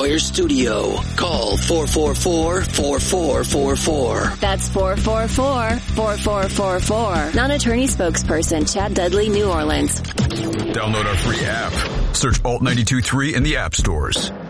Square Studio. Call 444-4444. That's 444-4444. Non-attorney spokesperson Chad Dudley, New Orleans. Download our free app. Search Alt 92.3 in the app stores.